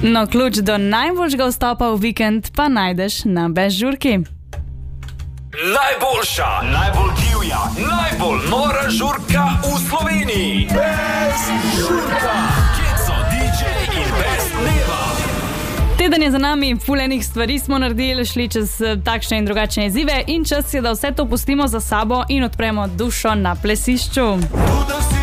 No, ključ do najboljšega vstopa v vikend pa najdeš na Bezžurki. Najboljša, najbolj divja, najbolj nora žurka v Sloveniji. Bezžurka. Keco, DJ in Best Neva. Teden je za nami, fulejnih stvari smo naredili, šli čez takšne in drugačne izzive in čas je, da vse to pustimo za sabo in odpremo dušo na plesišču.